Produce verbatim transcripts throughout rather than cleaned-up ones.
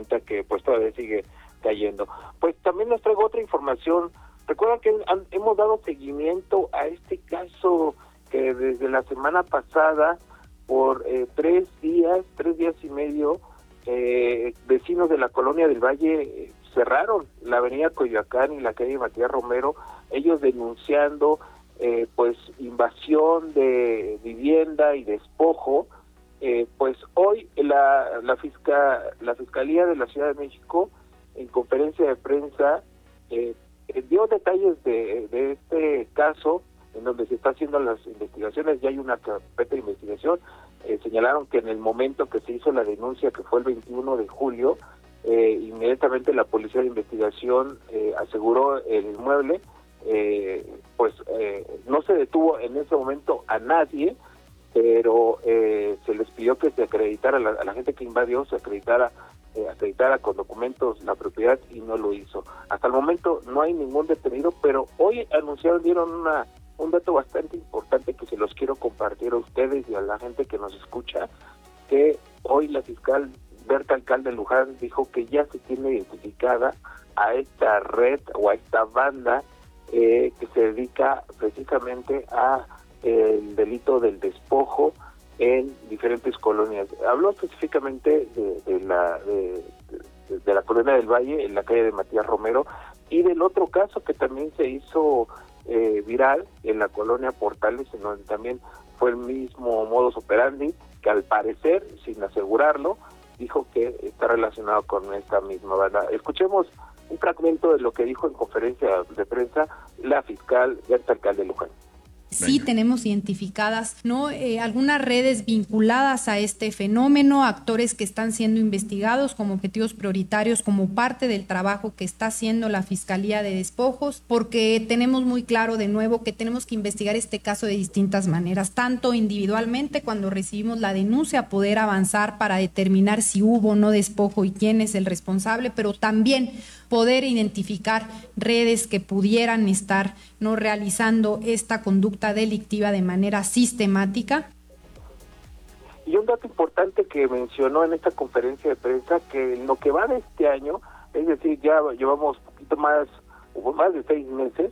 comenta que pues todavía sigue cayendo. Pues también les traigo otra información. Recuerdan que han, hemos dado seguimiento a este caso que desde la semana pasada, por eh, tres días, tres días y medio, eh, vecinos de la Colonia del Valle eh, cerraron la avenida Coyoacán y la calle Matías Romero, ellos denunciando eh, pues invasión de vivienda y despojo. Eh, pues hoy la la, fisca, la Fiscalía de la Ciudad de México, en conferencia de prensa, eh, dio detalles de, de este caso, en donde se está haciendo las investigaciones. Ya hay una carpeta de investigación. Eh, señalaron que en el momento que se hizo la denuncia, que fue el veintiuno de julio, eh, inmediatamente la Policía de Investigación eh, aseguró el inmueble, eh, pues eh, no se detuvo en ese momento a nadie, pero eh, se les pidió que se acreditara, a la, a la gente que invadió, se acreditara, eh, acreditara con documentos la propiedad, y no lo hizo. Hasta el momento no hay ningún detenido, pero hoy anunciaron, dieron una un dato bastante importante que se los quiero compartir a ustedes y a la gente que nos escucha, que hoy la fiscal Berta Alcalde Luján dijo que ya se tiene identificada a esta red o a esta banda eh, que se dedica precisamente a el delito del despojo en diferentes colonias. Habló específicamente de, de la de, de, de la Colonia del Valle, en la calle de Matías Romero, y del otro caso que también se hizo eh, viral en la Colonia Portales, en donde también fue el mismo modus operandi, que al parecer, sin asegurarlo, dijo que está relacionado con esta misma banda. Escuchemos un fragmento de lo que dijo en conferencia de prensa la fiscal Berta Alcalde Luján. Sí tenemos identificadas, ¿no? Eh, algunas redes vinculadas a este fenómeno, actores que están siendo investigados como objetivos prioritarios, como parte del trabajo que está haciendo la Fiscalía de Despojos, porque tenemos muy claro de nuevo que tenemos que investigar este caso de distintas maneras, tanto individualmente cuando recibimos la denuncia, poder avanzar para determinar si hubo o no despojo y quién es el responsable, pero también poder identificar redes que pudieran estar no realizando esta conducta delictiva de manera sistemática. Y un dato importante que mencionó en esta conferencia de prensa, que en lo que va de este año, es decir, ya llevamos un poquito más, o más de seis meses,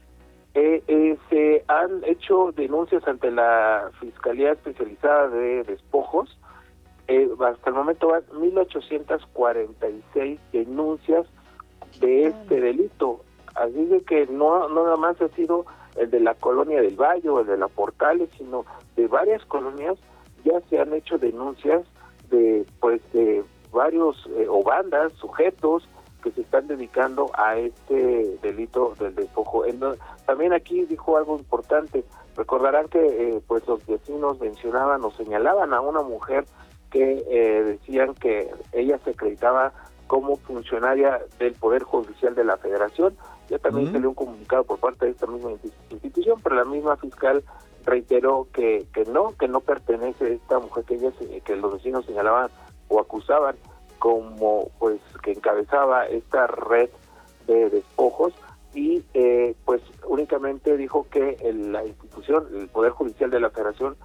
eh, eh, se han hecho denuncias ante la Fiscalía Especializada de Despojos. Eh, hasta el momento van mil ochocientas cuarenta y seis denuncias de este delito, así de que no, no nada más ha sido el de la Colonia del Valle o el de la Portales, sino de varias colonias ya se han hecho denuncias de pues de varios eh, o bandas, sujetos que se están dedicando a este delito del despojo. En, también aquí dijo algo importante. Recordarán que eh, pues los vecinos mencionaban o señalaban a una mujer que eh, decían que ella se acreditaba como funcionaria del Poder Judicial de la Federación. Ya también uh-huh. salió un comunicado por parte de esta misma institución, pero la misma fiscal reiteró que que no, que no pertenece esta mujer que ella que los vecinos señalaban o acusaban como pues que encabezaba esta red de despojos, y eh, pues únicamente dijo que el, la institución, el Poder Judicial de la Federación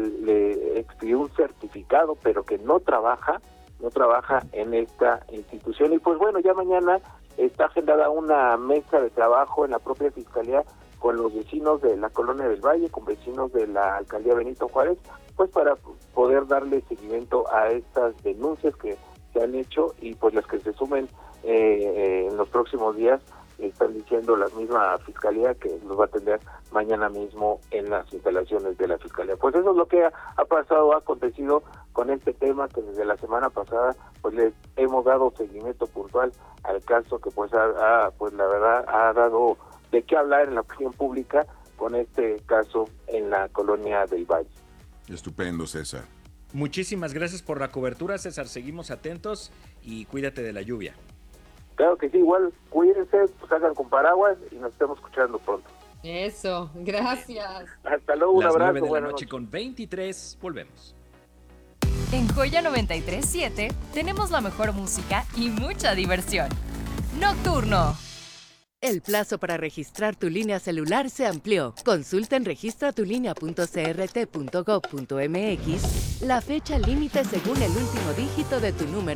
le expidió un certificado, pero que no trabaja no trabaja en esta institución. Y pues bueno, ya mañana está agendada una mesa de trabajo en la propia Fiscalía con los vecinos de la Colonia del Valle, con vecinos de la Alcaldía Benito Juárez, pues para poder darle seguimiento a estas denuncias que se han hecho, y pues las que se sumen eh, eh, en los próximos días. Están diciendo la misma Fiscalía que los va a atender mañana mismo en las instalaciones de la Fiscalía. Pues eso es lo que ha, ha pasado, ha acontecido con este tema, que desde la semana pasada pues le hemos dado seguimiento puntual al caso, que pues ha, ha pues la verdad ha dado de qué hablar en la opinión pública con este caso en la Colonia del Valle. Estupendo, César. Muchísimas gracias por la cobertura, César. Seguimos atentos y cuídate de la lluvia. Claro que sí, igual cuídense, pues hagan con paraguas y nos estamos escuchando pronto. Eso, gracias. Hasta luego, un Las abrazo. nueve de la Buenas noche noches. con veintitrés, volvemos. En Joya noventa y tres punto siete tenemos la mejor música y mucha diversión. Nocturno. El plazo para registrar tu línea celular se amplió. Consulta en registra tu línea punto c r t punto gov punto m x la fecha límite según el último dígito de tu número